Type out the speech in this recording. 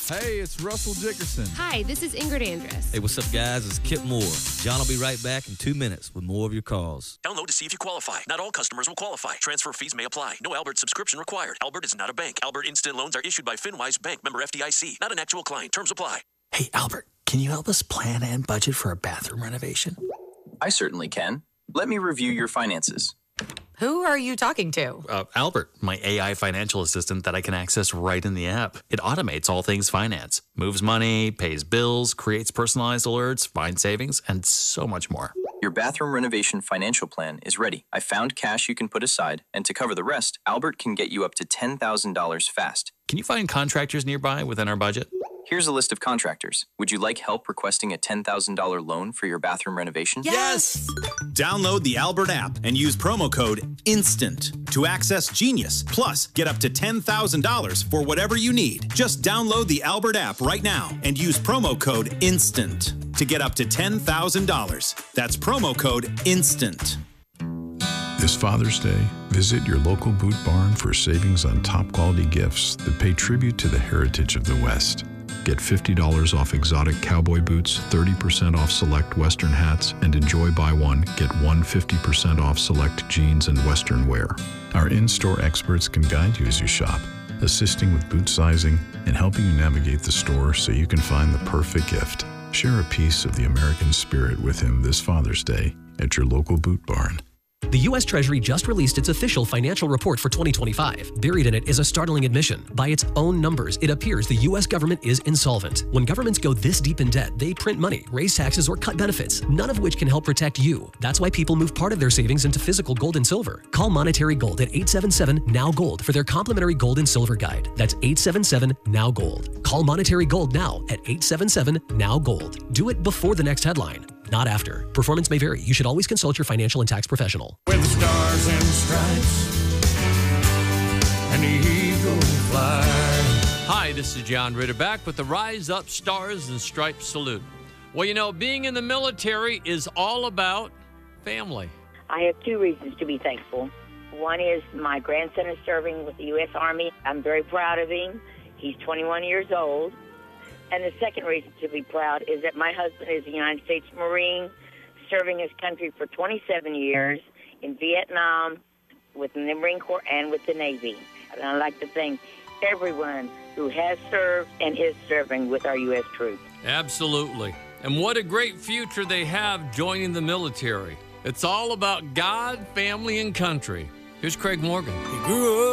Hey, it's Russell Dickerson. Hi, this is Ingrid Andress. Hey, what's up, guys? It's Kip Moore. John will be right back in 2 minutes with more of your calls. Download to see if you qualify. Not all customers will qualify. Transfer fees may apply. No Albert subscription required. Albert is not a bank. Albert Instant Loans are issued by FinWise Bank, member FDIC. Not an actual client. Terms apply. Hey, Albert, can you help us plan and budget for a bathroom renovation? I certainly can. Let me review your finances. Who are you talking to? Albert, my AI financial assistant that I can access right in the app. It automates all things finance, moves money, pays bills, creates personalized alerts, finds savings, and so much more. Your bathroom renovation financial plan is ready. I found cash you can put aside, and to cover the rest, Albert can get you up to $10,000 fast. Can you find contractors nearby within our budget? Here's a list of contractors. Would you like help requesting a $10,000 loan for your bathroom renovation? Yes! Download the Albert app and use promo code INSTANT to access Genius. Plus, get up to $10,000 for whatever you need. Just download the Albert app right now and use promo code INSTANT to get up to $10,000. That's promo code INSTANT. This Father's Day, visit your local Boot Barn for savings on top quality gifts that pay tribute to the heritage of the West. Get $50 off exotic cowboy boots, 30% off select Western hats, and enjoy buy one, get one 50% off select jeans and Western wear. Our in-store experts can guide you as you shop, assisting with boot sizing and helping you navigate the store so you can find the perfect gift. Share a piece of the American spirit with him this Father's Day at your local Boot Barn. The U.S. Treasury just released its official financial report for 2025. Buried in it is a startling admission. By its own numbers, it appears the U.S. government is insolvent. When governments go this deep in debt, they print money, raise taxes, or cut benefits, none of which can help protect you. That's why people move part of their savings into physical gold and silver. Call Monetary Gold at 877-NOW-GOLD for their complimentary gold and silver guide. That's 877-NOW-GOLD. Call Monetary Gold now at 877-NOW-GOLD. Do it before the next headline, not after. Performance may vary. You should always consult your financial and tax professional. With stars and stripes and the eagle fly. Hi, this is John Ritter back with the Rise Up Stars and Stripes salute. Well, you know, being in the military is all about family. I have two reasons to be thankful. One is my grandson is serving with the U.S. Army. I'm very proud of him. He's 21 years old. And the second reason to be proud is that my husband is a United States Marine, serving his country for 27 years in Vietnam, with the Marine Corps and with the Navy. And I'd like to thank everyone who has served and is serving with our U.S. troops. Absolutely. And what a great future they have joining the military. It's all about God, family, and country. Here's Craig Morgan. He grew up